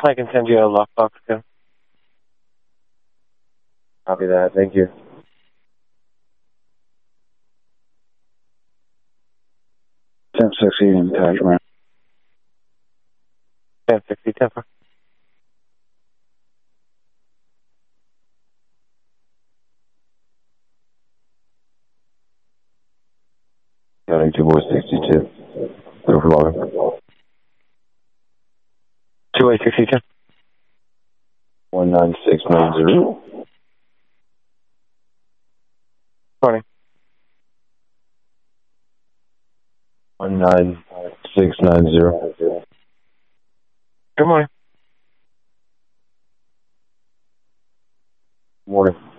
I can send you a lockbox too. Copy that. Thank you. 1060 attachment. 1060 Temper. Counting 2-62. Go for logging. 2-862. 19690. 20. 19690. Good morning. Morning.